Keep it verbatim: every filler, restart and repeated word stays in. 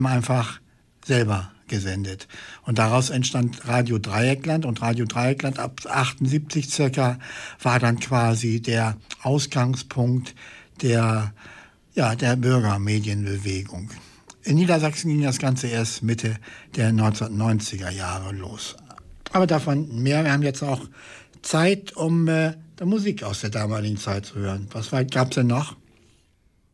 einfach selber gesendet. Und daraus entstand Radio Dreieckland, und Radio Dreieckland ab achtundsiebzig circa war dann quasi der Ausgangspunkt der, ja, der Bürgermedienbewegung. In Niedersachsen ging das Ganze erst Mitte der neunzehnhundertneunziger Jahre los. Aber davon mehr. Wir haben jetzt auch Zeit, um äh, die Musik aus der damaligen Zeit zu hören. Was gab es denn noch?